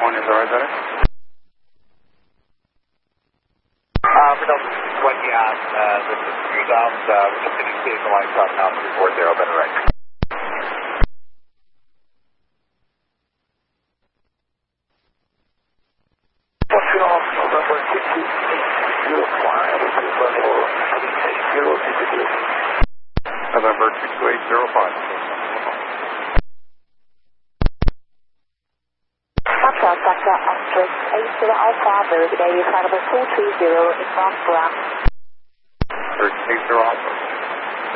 California, is that right, better? For Delta 20 on this is Rudolph. We're just going to see the line top now 340, better right. November 22805, November 22805. Doctor Andres 80 Alpha, Verified Flight number 430 in Grand Grand. 80 Alpha.